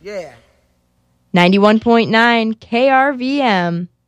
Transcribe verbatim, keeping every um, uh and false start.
Yeah. ninety-one point nine K R V M.